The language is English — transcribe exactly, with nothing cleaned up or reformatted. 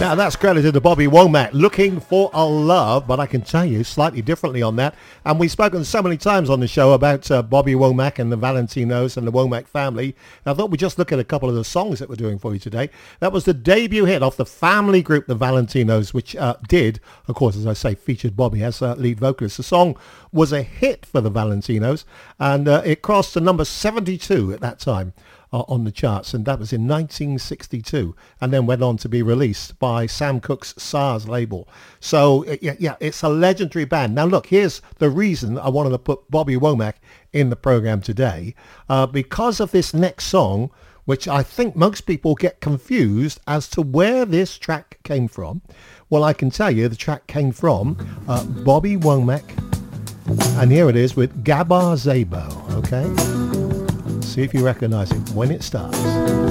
Now that's credited to Bobby Womack, Looking for a Love, but I can tell you slightly differently on that. And we've spoken so many times on the show about uh, Bobby Womack and the Valentinos and the Womack family. I thought we'd just look at a couple of the songs that we're doing for you today. That was the debut hit off the family group, the Valentinos, which uh, did, of course, as I say, featured Bobby as uh, lead vocalist. The song was a hit for the Valentinos, and uh, it crossed to number seventy-two at that time. Uh, on the charts, and that was in nineteen sixty-two, and then went on to be released by Sam Cooke's SARS label. So uh, yeah, yeah, it's a legendary band. Now look, here's the reason I wanted to put Bobby Womack in the program today, uh, because of this next song, which I think most people get confused as to where this track came from. Well, I can tell you the track came from uh, Bobby Womack, and here it is with Gabba Zabo, okay? See if you recognize it when it starts.